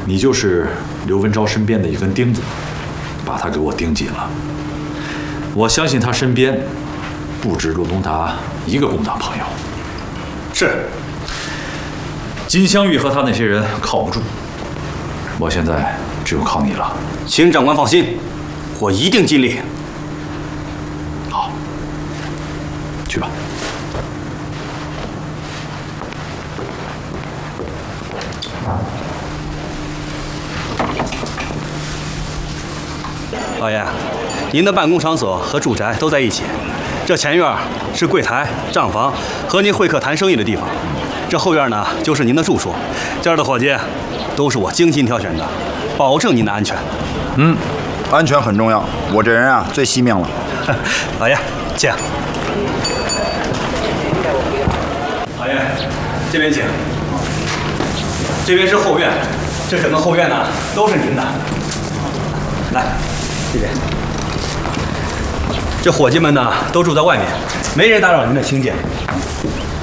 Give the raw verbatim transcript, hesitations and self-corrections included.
你就是刘文昭身边的一根钉子，把他给我钉紧了。我相信他身边不止陆东达一个共党朋友。 是。 金镶玉和他那些人靠不住，我现在只有靠你了。 请长官放心，我一定尽力。 好，去吧。 老爷，您的办公场所和住宅都在一起。这前院是柜台、账房和您会客谈生意的地方。这后院呢，就是您的住处。这儿的伙计都是我精心挑选的，保证您的安全。 嗯，安全很重要。我这人啊，最惜命了。 老爷，请。老爷，这边请。这边是后院，这整个后院呢都是您的。来。 这边，这伙计们呢都住在外面，没人打扰您的清静。